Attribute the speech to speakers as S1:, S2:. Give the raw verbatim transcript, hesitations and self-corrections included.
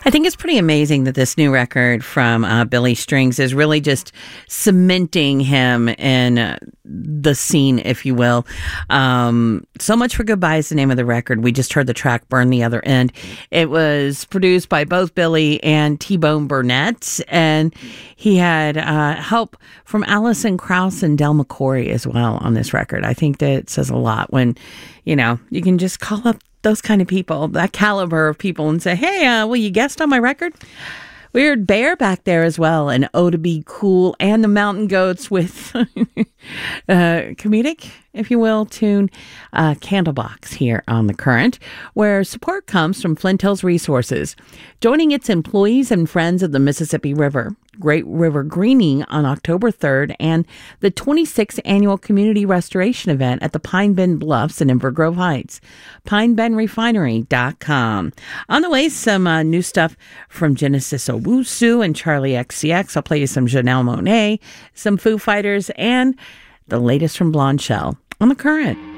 S1: I think it's pretty amazing that this new record from uh, Billy Strings is really just cementing him in uh, the scene, if you will. Um, So Much for Goodbye is the name of the record. We just heard the track Burn the Other End. It was produced by both Billy and T-Bone Burnett, and he had uh, help from Alison Krauss and Del McCoury as well on this record. I think that it says a lot when, you know, you can just call up those kind of people, that caliber of people, and say, hey, uh, will you guest on my record? We heard Bear back there as well, and Oh to Be Cool, and the Mountain Goats with uh, comedic, if you will, tune uh, Candlebox here on The Current, where support comes from Flint Hills Resources, joining its employees and friends of the Mississippi River, Great River Greening on October third, and the twenty-sixth Annual Community Restoration Event at the Pine Bend Bluffs in Inver Grove Heights. pine bend refinery dot com. On the way, some uh, new stuff from Genesis Owusu and Charlie X C X. I'll play you some Janelle Monáe, some Foo Fighters, and the latest from Blonde Shell on The Current.